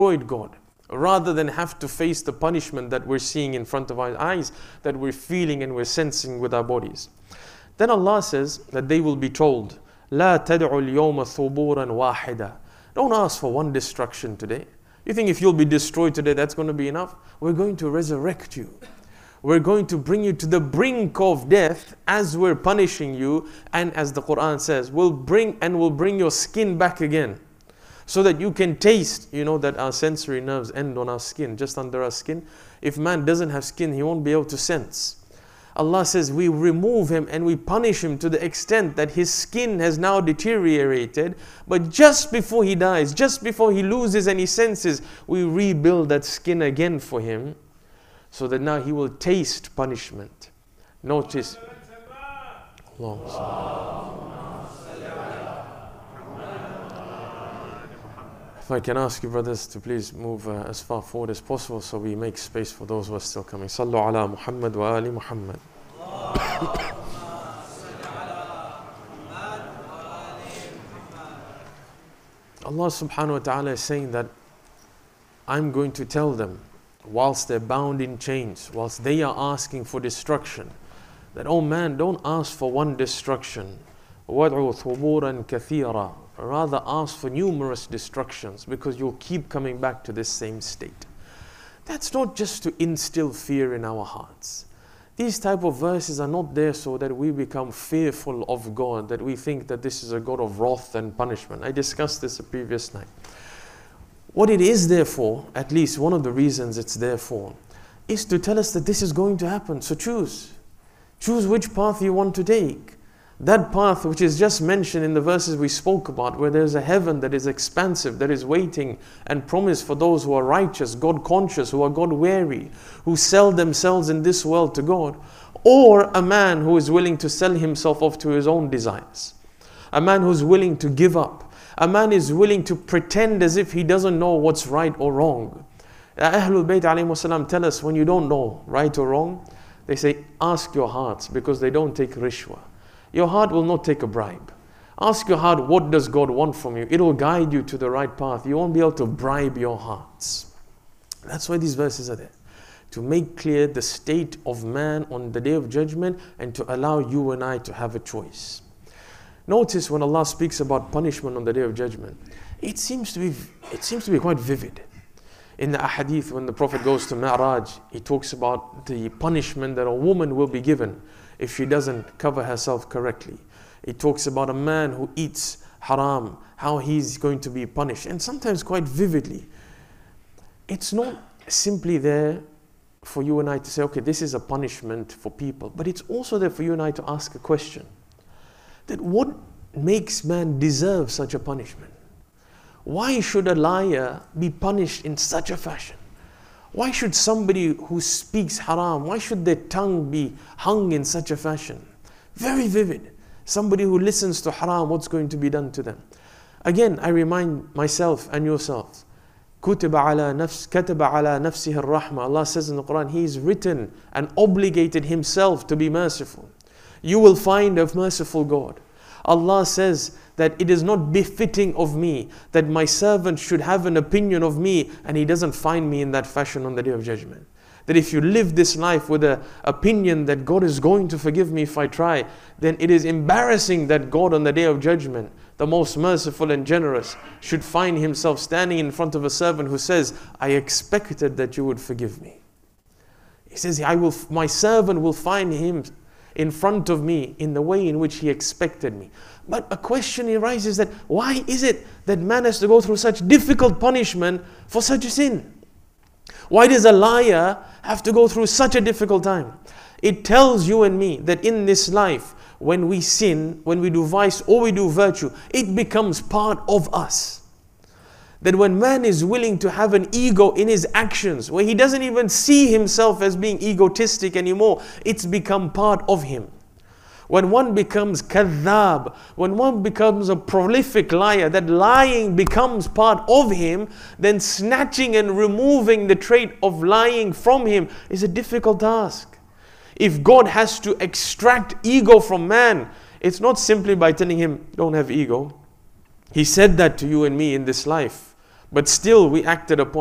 destroyed God, rather than have to face the punishment that we're seeing in front of our eyes, that we're feeling and we're sensing with our bodies. Then Allah says that they will be told, لا تدعوا اليوم ثبورا واحدا. Don't ask for one destruction today. You think if you'll be destroyed today, that's going to be enough? We're going to resurrect you. We're going to bring you to the brink of death as we're punishing you. And as the Quran says, we'll bring your skin back again. So that you can taste, that our sensory nerves end on our skin, just under our skin. If man doesn't have skin, he won't be able to sense. Allah says we remove him and we punish him to the extent that his skin has now deteriorated. But just before he dies, just before he loses any senses, we rebuild that skin again for him, so that now he will taste punishment. Notice. If I can ask you brothers to please move as far forward as possible so we make space for those who are still coming. Sallu ala Muhammad wa ali Muhammad. Allah subhanahu wa ta'ala is saying that I'm going to tell them, whilst they're bound in chains, whilst they are asking for destruction, that, oh man, don't ask for one destruction. وَادْعُوا ثُبُورًا كَثِيرًا. Rather ask for numerous destructions, because you'll keep coming back to this same state. That's not just to instill fear in our hearts. These type of verses are not there so that we become fearful of God, that we think that this is a God of wrath and punishment. I discussed this the previous night. What it is there for, at least one of the reasons it's there for, is to tell us that this is going to happen. So choose. Choose which path you want to take. That path which is just mentioned in the verses we spoke about, where there's a heaven that is expansive, that is waiting and promised for those who are righteous, God conscious, who are God weary, who sell themselves in this world to God. Or a man who is willing to sell himself off to his own desires. A man who's willing to give up. A man is willing to pretend as if he doesn't know what's right or wrong. Ahlul Bayt alayhi salam tell us, when you don't know right or wrong, they say, ask your hearts, because they don't take rishwa. Your heart will not take a bribe. Ask your heart, what does God want from you? It will guide you to the right path. You won't be able to bribe your hearts. That's why these verses are there. To make clear the state of man on the Day of Judgment, and to allow you and I to have a choice. Notice when Allah speaks about punishment on the Day of Judgment, it seems to be quite vivid. In the ahadith, when the Prophet goes to Mi'raj, he talks about the punishment that a woman will be given if she doesn't cover herself correctly. It talks about a man who eats haram, how he's going to be punished, and sometimes quite vividly. It's not simply there for you and I to say, okay, this is a punishment for people, but it's also there for you and I to ask a question. That what makes man deserve such a punishment? Why should a liar be punished in such a fashion? Why should somebody who speaks haram, why should their tongue be hung in such a fashion? Very vivid. Somebody who listens to haram, what's going to be done to them? Again, I remind myself and yourselves, كتب على نفسه الرحمة. Allah says in the Quran, He is written and obligated Himself to be merciful. You will find a merciful God. Allah says that it is not befitting of me that my servant should have an opinion of me, and he doesn't find me in that fashion on the Day of Judgment. That if you live this life with an opinion that God is going to forgive me if I try, then it is embarrassing that God on the Day of Judgment, the most merciful and generous, should find Himself standing in front of a servant who says, I expected that you would forgive me. He says, my servant will find him in front of me in the way in which he expected me. But a question arises that why is it that man has to go through such difficult punishment for such a sin? Why does a liar have to go through such a difficult time? It tells you and me that in this life, when we sin, when we do vice or we do virtue, it becomes part of us. That when man is willing to have an ego in his actions, where he doesn't even see himself as being egotistic anymore, it's become part of him. When one becomes kadhab, when one becomes a prolific liar, that lying becomes part of him, then snatching and removing the trait of lying from him is a difficult task. If God has to extract ego from man, it's not simply by telling him, don't have ego. He said that to you and me in this life. But still we acted upon